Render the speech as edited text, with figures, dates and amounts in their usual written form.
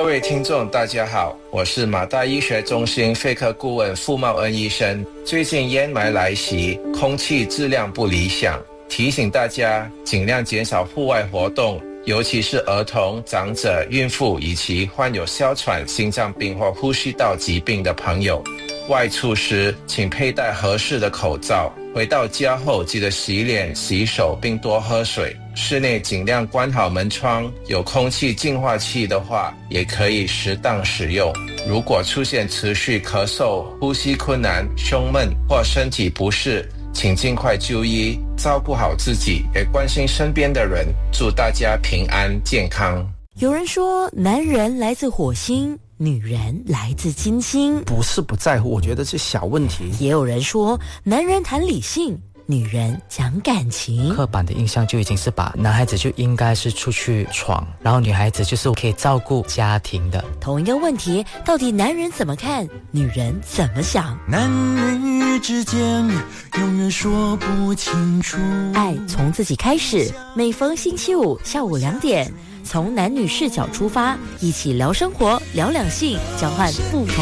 各位听众大家好，我是马大医学中心肺科顾问傅茂恩医生。最近烟霾来袭，空气质量不理想，提醒大家尽量减少户外活动，尤其是儿童、长者、孕妇以及患有哮喘、心脏病或呼吸道疾病的朋友。外出时请佩戴合适的口罩，回到家后记得洗脸、洗手并多喝水。室内尽量关好门窗，有空气净化器的话也可以适当使用。如果出现持续咳嗽、呼吸困难、胸闷或身体不适，请尽快就医，照顾好自己，也关心身边的人。祝大家平安健康。 有人说男人来自火星，女人来自金星。 不是不在乎，我觉得是小问题。 也有人说男人谈理性，女人讲感情。 刻板的印象就已经是把男孩子就应该是出去闯，然后女孩子就是可以照顾家庭的。 同一个问题，到底男人怎么看，女人怎么想？ 男女之间永远说不清楚。 爱从自己开始，每逢星期五下午2点，从男女视角出发，一起聊生活，聊两性，交换不同